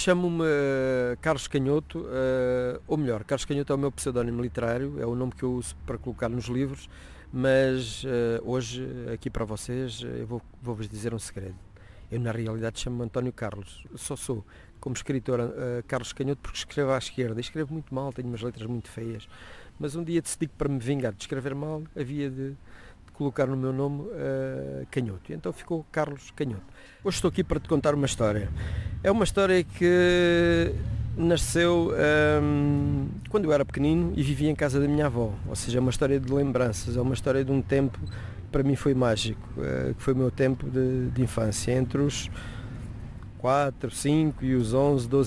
chamo-me Carlos Canhoto, ou melhor, Carlos Canhoto é o meu pseudónimo literário, é o nome que eu uso para colocar nos livros, mas hoje, aqui para vocês, eu vou-vos dizer um segredo. Eu, na realidade, chamo-me António Carlos. Eu só sou, como escritor, Carlos Canhoto, porque escrevo à esquerda. E escrevo muito mal, tenho umas letras muito feias. Mas um dia decidi que, para me vingar de escrever mal, havia de colocar no meu nome Canhoto. E então ficou Carlos Canhoto. Hoje estou aqui para te contar uma história. É uma história que nasceu quando eu era pequenino e vivia em casa da minha avó. Ou seja, é uma história de lembranças, é uma história de um tempo que para mim foi mágico, que foi o meu tempo de infância, entre os 4, 5 e os 11, 12